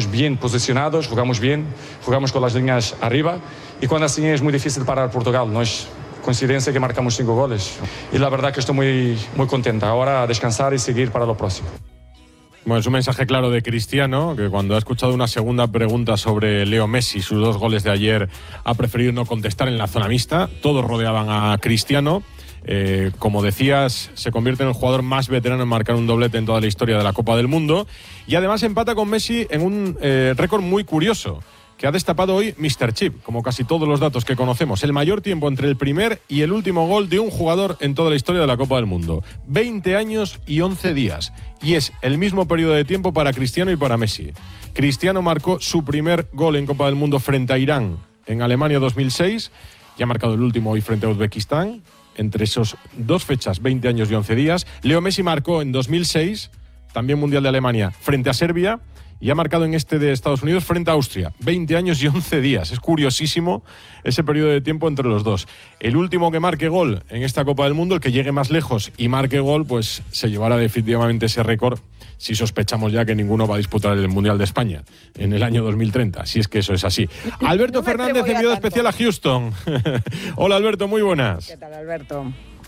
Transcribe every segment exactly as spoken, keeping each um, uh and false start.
estamos bien posicionados, jugamos bien, jugamos con las líneas arriba y cuando así es muy difícil parar Portugal, no es coincidencia que marcamos cinco goles y la verdad que estoy muy, muy contenta. Ahora a descansar y seguir para lo próximo. Bueno, es un mensaje claro de Cristiano, que cuando ha escuchado una segunda pregunta sobre Leo Messi, sus dos goles de ayer, ha preferido no contestar en la zona mixta. Todos rodeaban a Cristiano. Eh, como decías, se convierte en el jugador más veterano en marcar un doblete en toda la historia de la Copa del Mundo. Y además empata con Messi en un eh, récord muy curioso, que ha destapado hoy míster Chip, como casi todos los datos que conocemos. El mayor tiempo entre el primer y el último gol de un jugador en toda la historia de la Copa del Mundo. veinte años y once días. Y es el mismo periodo de tiempo para Cristiano y para Messi. Cristiano marcó su primer gol en Copa del Mundo frente a Irán en Alemania dos mil seis y ha marcado el último hoy frente a Uzbekistán. Entre esos dos fechas, veinte años y once días. Leo Messi marcó en dos mil seis, también Mundial de Alemania, frente a Serbia. Y ha marcado en este de Estados Unidos frente a Austria. veinte años y once días. Es curiosísimo ese periodo de tiempo entre los dos. El último que marque gol en esta Copa del Mundo, el que llegue más lejos y marque gol, pues se llevará definitivamente ese récord, si sospechamos ya que ninguno va a disputar el Mundial de España en el año dos mil treinta, si es que eso es así. Alberto no Fernández, enviado especial a Houston. Hola Alberto, muy buenas. ¿Qué tal, Alberto?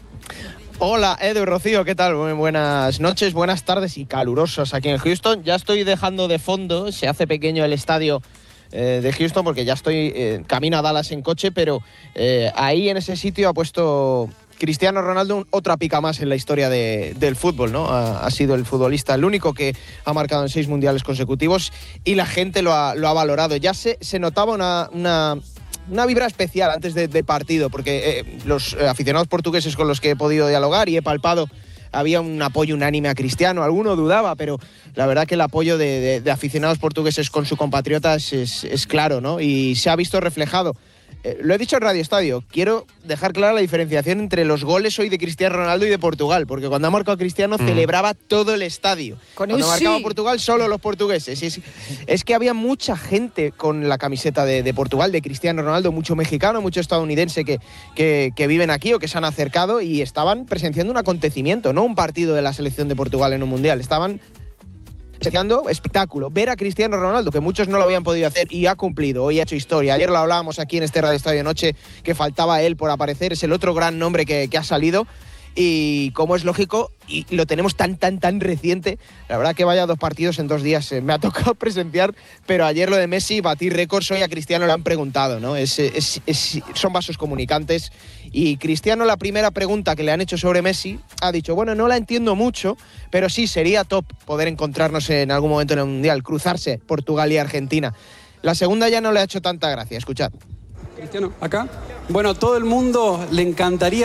Hola, Edu y Rocío, ¿qué tal? Muy buenas noches, buenas tardes y calurosas aquí en Houston. Ya estoy dejando de fondo, se hace pequeño el estadio eh, de Houston porque ya estoy eh, camino a Dallas en coche, pero eh, ahí en ese sitio ha puesto Cristiano Ronaldo otra pica más en la historia de, del fútbol, ¿no? Ha, ha sido el futbolista el único que ha marcado en seis mundiales consecutivos y la gente lo ha, lo ha valorado. Ya se, se notaba una... una Una vibra especial antes del de partido, porque eh, los eh, aficionados portugueses con los que he podido dialogar y he palpado, había un apoyo unánime a Cristiano. Alguno dudaba, pero la verdad que el apoyo de, de, de aficionados portugueses con su compatriota es, es, es claro, ¿no? Y se ha visto reflejado. Eh, lo he dicho en Radio Estadio, quiero dejar clara la diferenciación entre los goles hoy de Cristiano Ronaldo y de Portugal, porque cuando ha marcado Cristiano mm. celebraba todo el estadio. Con cuando un marcaba sí. Portugal, solo los portugueses. Es, es que había mucha gente con la camiseta de, de Portugal, de Cristiano Ronaldo, mucho mexicano, mucho estadounidense que, que, que viven aquí o que se han acercado y estaban presenciando un acontecimiento, no un partido de la selección de Portugal en un mundial, estaban presenciando espectáculo, ver a Cristiano Ronaldo, que muchos no lo habían podido hacer y ha cumplido, hoy ha hecho historia. Ayer lo hablábamos aquí en este Radio Estadio Noche, que faltaba él por aparecer, es el otro gran nombre que, que ha salido y como es lógico, y lo tenemos tan, tan, tan reciente, la verdad que vaya dos partidos en dos días, eh, me ha tocado presenciar, pero ayer lo de Messi, batir récords, hoy a Cristiano le han preguntado, ¿no? Es, es, es, son vasos comunicantes y Cristiano, la primera pregunta que le han hecho sobre Messi, ha dicho, bueno, no la entiendo mucho, pero sí, sería top poder encontrarnos en algún momento en el Mundial, cruzarse Portugal y Argentina. La segunda ya no le ha hecho tanta gracia, escuchad. Cristiano, acá. Bueno, a todo el mundo le encantaría